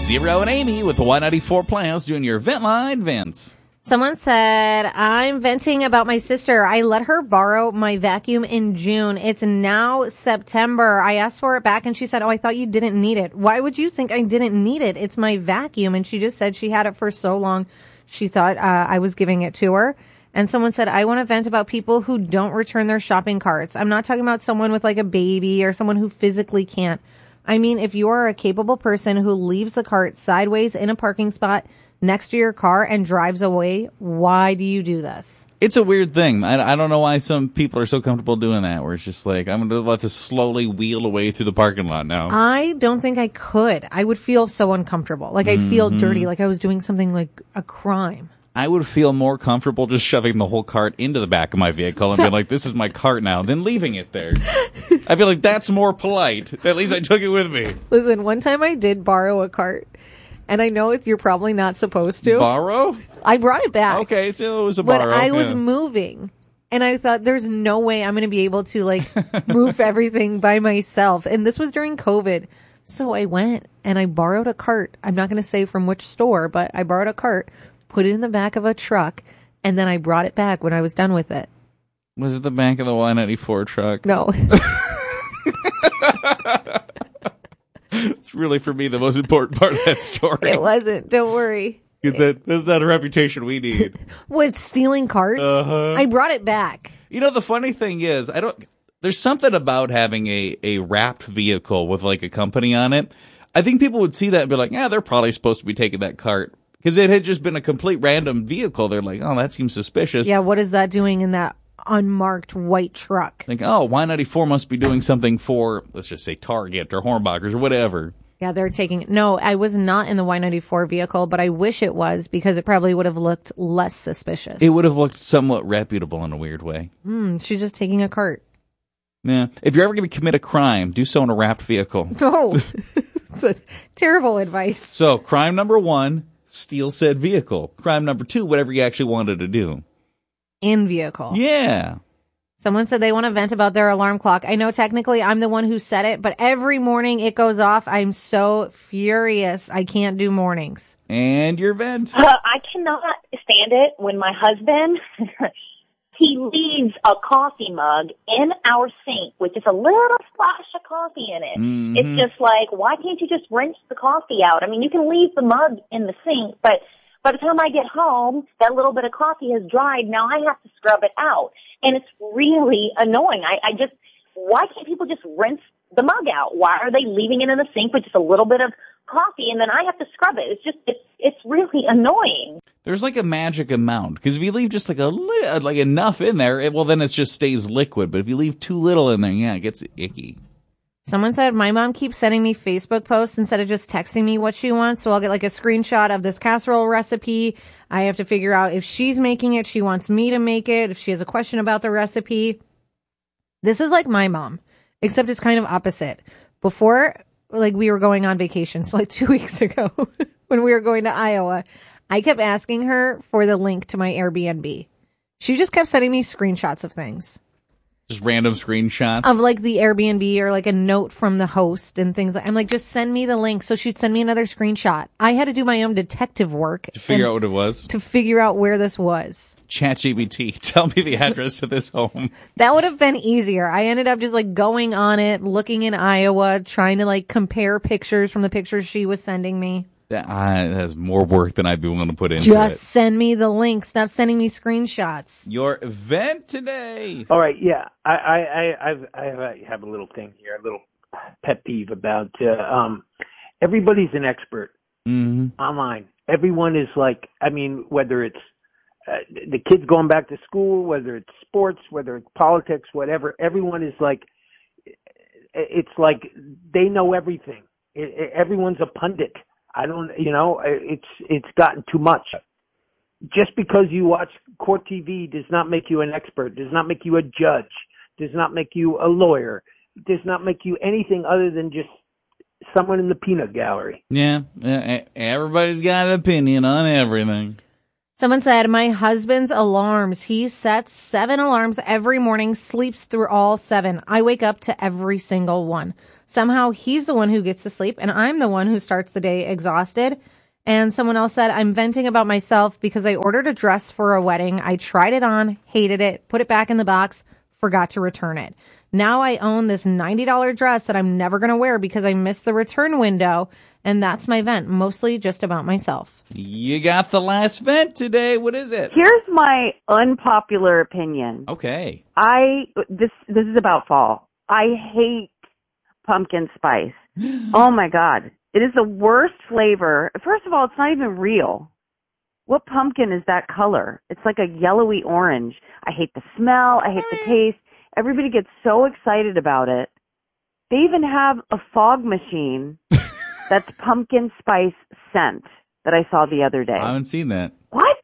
Zero and Amy with the Y94 Playhouse doing your vent line, Vince. Someone said, I'm venting about my sister. I let her borrow my vacuum in June. It's now September. I asked for it back and she said, I thought you didn't need it. Why would you think I didn't need it? It's my vacuum. And she just said she had it for so long. She thought I was giving it to her. And someone said, I want to vent about people who don't return their shopping carts. I'm not talking about someone with like a baby or someone who physically can't. I mean, if you are a capable person who leaves the cart sideways in a parking spot next to your car and drives away, why do you do this? It's a weird thing. I don't know why some people are so comfortable doing that, where it's just like, I'm going to let this slowly wheel away through the parking lot now. I don't think I could. I would feel so uncomfortable. Like I'd feel dirty, like I was doing something like a crime. I would feel more comfortable just shoving the whole cart into the back of my vehicle and being like, this is my cart now, than leaving it there. I feel like that's more polite. At least I took it with me. Listen, one time I did borrow a cart, and I know you're probably not supposed to. Borrow? I brought it back. Okay, so it was a borrow. But I was moving, and I thought, there's no way I'm going to be able to, like, move everything by myself. And this was during COVID. So I went, and I borrowed a cart. I'm not going to say from which store, but I borrowed a cart, put it in the back of a truck, and then I brought it back when I was done with it. Was it the back of the Y94 truck? No. It's really, for me, the most important part of that story. It wasn't. Don't worry. Because that's not a reputation we need. What, stealing carts? I brought it back. You know, the funny thing is, there's something about having a wrapped vehicle with, like, a company on it. I think people would see that and be like, yeah, they're probably supposed to be taking that cart. Because it had just been a complete random vehicle. They're like, oh, that seems suspicious. Yeah, what is that doing in that unmarked white truck? Like, oh, Y94 must be doing something for, let's just say, Target or Hornbachers or whatever. Yeah, they're taking it. No, I was not in the Y94 vehicle, but I wish it was, because it probably would have looked less suspicious. It would have looked somewhat reputable in a weird way. She's just taking a cart. Yeah. If you're ever going to commit a crime, do so in a wrapped vehicle. No. Terrible advice. So, crime number 1, steal said vehicle. Crime number 2, whatever you actually wanted to do. In vehicle. Yeah. Someone said they want to vent about their alarm clock. I know technically I'm the one who set it, but every morning it goes off. I'm so furious. I can't do mornings. And your vent? I cannot stand it when my husband, he leaves a coffee mug in our sink with just a little splash of coffee in it. Mm-hmm. It's just like, why can't you just rinse the coffee out? I mean, you can leave the mug in the sink, but by the time I get home, that little bit of coffee has dried. Now I have to scrub it out. And it's really annoying. Why can't people just rinse the mug out? Why are they leaving it in the sink with just a little bit of coffee and then I have to scrub it? It's really annoying. There's like a magic amount, because if you leave just like like enough in there, then it just stays liquid. But if you leave too little in there, yeah, it gets icky. Someone said, my mom keeps sending me Facebook posts instead of just texting me what she wants. So I'll get like a screenshot of this casserole recipe. I have to figure out if she's making it, she wants me to make it, if she has a question about the recipe. This is like my mom, except it's kind of opposite. Before, like, we were going on vacation, so like 2 weeks ago when we were going to Iowa, I kept asking her for the link to my Airbnb. She just kept sending me screenshots of things. Just random screenshots? Of like the Airbnb or like a note from the host and things. I'm like, just send me the link. So she'd send me another screenshot. I had to do my own detective work. To figure out what it was? To figure out where this was. ChatGPT, tell me the address to this home. That would have been easier. I ended up just like going on it, looking in Iowa, trying to like compare pictures from the pictures she was sending me. That has more work than I'd be willing to put into Just it. send me the link. Stop sending me screenshots. Your event today. All right, yeah. I have a little thing here, a little pet peeve about everybody's an expert online. Everyone is like, I mean, whether it's the kids going back to school, whether it's sports, whether it's politics, whatever, everyone is like, it's like they know everything. Everyone's a pundit. It's gotten too much. Just because you watch court TV does not make you an expert, does not make you a judge, does not make you a lawyer, does not make you anything other than just someone in the peanut gallery. Yeah, everybody's got an opinion on everything. Someone said, my husband's alarms. He sets 7 alarms every morning, sleeps through all 7. I wake up to every single one. Somehow he's the one who gets to sleep and I'm the one who starts the day exhausted. And someone else said, I'm venting about myself because I ordered a dress for a wedding. I tried it on, hated it, put it back in the box, forgot to return it. Now I own this $90 dress that I'm never going to wear because I missed the return window. And that's my vent, mostly just about myself. You got the last vent today. What is it? Here's my unpopular opinion. Okay. This is about fall. I hate pumpkin spice. Oh my God. It is the worst flavor. First of all, it's not even real. What pumpkin is that color? It's like a yellowy orange. I hate the smell. I hate the taste. Everybody gets so excited about it. They even have a fog machine that's pumpkin spice scent that I saw the other day. I haven't seen that. What?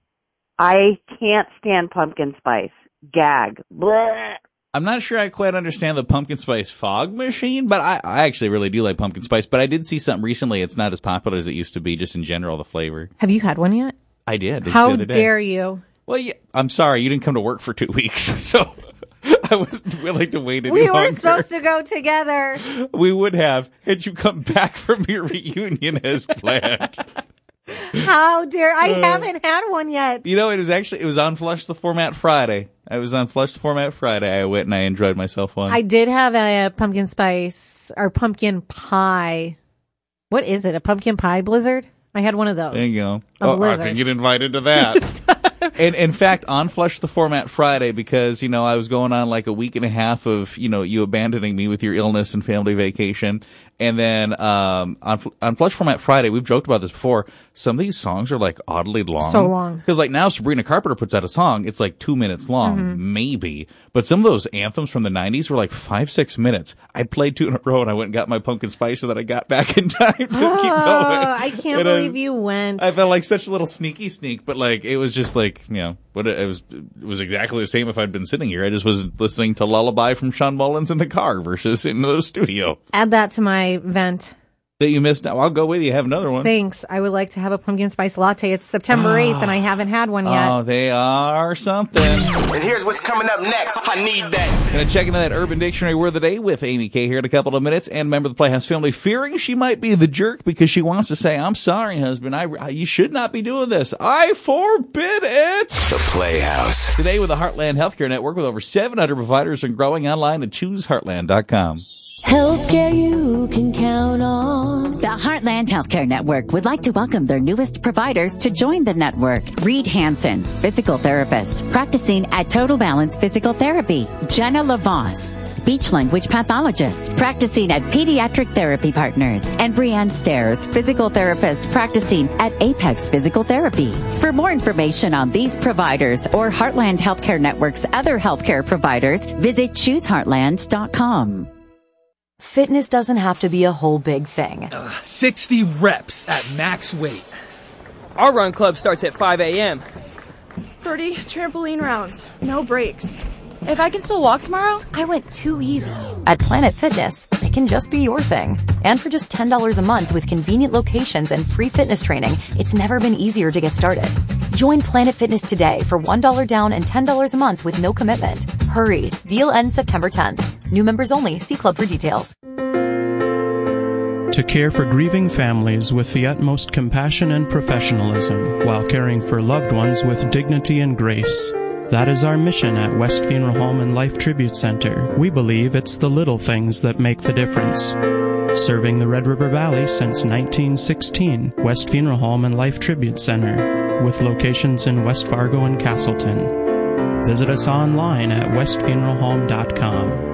I can't stand pumpkin spice. Gag. Blech. I'm not sure I quite understand the pumpkin spice fog machine, but I actually really do like pumpkin spice. But I did see something recently. It's not as popular as it used to be, just in general, the flavor. Have you had one yet? I did. How dare you? Well, yeah, I'm sorry. You didn't come to work for 2 weeks, so I was willing to wait We were supposed to go together. We would have had you come back from your reunion as planned. How dare I haven't had one yet. You know, it was on Flush the Format Friday. I was on Flush the Format Friday. I went and I enjoyed myself one. I did have a pumpkin spice or pumpkin pie. What is it? A pumpkin pie blizzard? I had one of those. There you go. I can get invited to that. And in fact, on Flush the Format Friday, because, you know, I was going on like a week and a half of, you know, you abandoning me with your illness and family vacation. And then on Flush Format Friday, we've joked about this before, some of these songs are like oddly long. So long. Because like now Sabrina Carpenter puts out a song, it's like 2 minutes long, maybe. But some of those anthems from the 90s were like 5-6 minutes. I played 2 in a row and I went and got my pumpkin spice so that I got back in time to keep going. I can't believe you went. I felt like such a little sneaky sneak, but like it was just like, you know, it was exactly the same if I'd been sitting here. I just was listening to Lullaby from Sean Mullins in the car versus in the studio. Add that to my vent. That you missed. I'll go with you. Have another one. Thanks. I would like to have a pumpkin spice latte. It's September 8th and I haven't had one yet. Oh, they are something. And here's what's coming up next. I need that. Gonna check into that Urban Dictionary word of the day with Amy Kay here in a couple of minutes. And member of the Playhouse family fearing she might be the jerk because she wants to say, I'm sorry, husband. You should not be doing this. I forbid it. The Playhouse. Today with the Heartland Healthcare Network with over 700 providers and growing online at chooseheartland.com. Healthcare you can count on. The Heartland Healthcare Network would like to welcome their newest providers to join the network. Reed Hansen, physical therapist, practicing at Total Balance Physical Therapy. Jenna LaVoss, speech-language pathologist, practicing at Pediatric Therapy Partners. And Brianne Stairs, physical therapist, practicing at Apex Physical Therapy. For more information on these providers or Heartland Healthcare Network's other healthcare providers, visit chooseheartland.com. Fitness doesn't have to be a whole big thing. 60 reps at max weight. Our run club starts at 5 a.m. 30 trampoline rounds, no breaks. If I can still walk tomorrow, I went too easy. At Planet Fitness, it can just be your thing. And for just $10 a month with convenient locations and free fitness training, it's never been easier to get started. Join Planet Fitness today for $1 down and $10 a month with no commitment. Hurry. Deal ends September 10th. New members only. See club for details. To care for grieving families with the utmost compassion and professionalism while caring for loved ones with dignity and grace. That is our mission at West Funeral Home and Life Tribute Center. We believe it's the little things that make the difference. Serving the Red River Valley since 1916, West Funeral Home and Life Tribute Center, with locations in West Fargo and Castleton. Visit us online at westfuneralhome.com.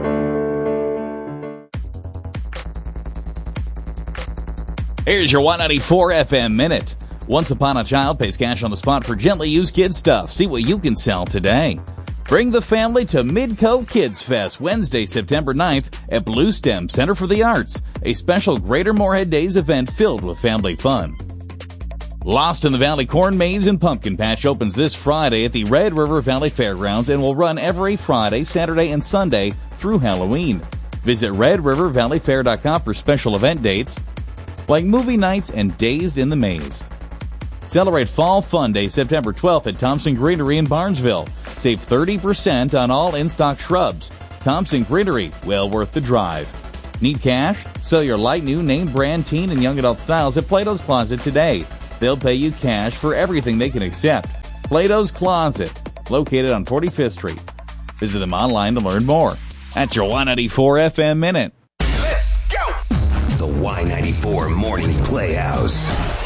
Here's your 194 FM Minute. Once Upon a Child pays cash on the spot for gently used kid stuff. See what you can sell today. Bring the family to Midco Kids Fest Wednesday, September 9th at Blue Stem Center for the Arts, a special Greater Moorhead Days event filled with family fun. Lost in the Valley Corn Maze and Pumpkin Patch opens this Friday at the Red River Valley Fairgrounds and will run every Friday, Saturday, and Sunday through Halloween. Visit RedRiverValleyFair.com for special event dates like movie nights and Dazed in the Maze. Celebrate Fall Fun Day September 12th at Thompson Greenery in Barnesville. Save 30% on all in-stock shrubs. Thompson Greenery, well worth the drive. Need cash? Sell your light new name brand teen and young adult styles at Plato's Closet today. They'll pay you cash for everything they can accept. Plato's Closet, located on 45th Street. Visit them online to learn more. That's your Y94 FM Minute. Let's go! The Y94 Morning Playhouse.